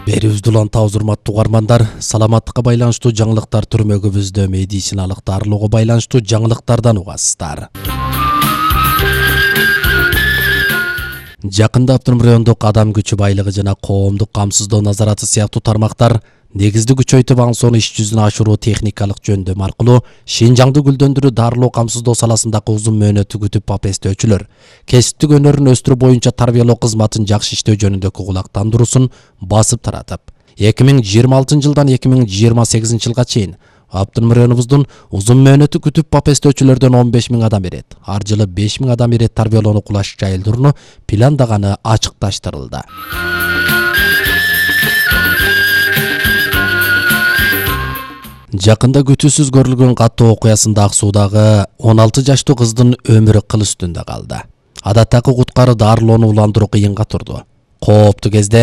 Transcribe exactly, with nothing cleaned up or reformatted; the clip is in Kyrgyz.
Берүүбүздү улантабыз урматтуу угармандар. Саламаттыкка байланыштуу жаңылыктар түрмөгүбүздө медициналык дарылоого байланыштуу жаңылыктардан угасыздар. Жакында Автоном райондук адам күчү байлыгы жана коомдук камсыздоо назараты сыяктуу тармактар негизди күчөйтүп аң сону иш жүзүнө ашыруу техникалык жөндөм аркылуу Шинжаңды гүлдөндүрүү дарылоо камсыздоо саласындагы узун мөөнөттүү күтүп папестөөчүлөр кесиптик өнөрүн өстүрүү боюнча тарбиялоо кызматын жакшы иштөө жөнүндөгү кулактандыруусун басып таратып, эки миң жыйырма алтынчы жылдан эки миң жыйырма сегизинчи жылга чейин Автоном районубуздун узун мөөнөттүү күтүп папестөөчүлөрдөн он беш миң адам ирет, ар жылы беш миң адам ирет тарбиялоону кулаш жайылдырууну пландаганы ачыкташтырылды. Жакында күтүүсүз көрүлгөн каттуу окуясында Аксуудагы он алты жаштуу кыздын өмүрү кыл үстүндө калды. Адаттагы куткары дарылоону уландыруу кыйынга турду. Кооптуу кезде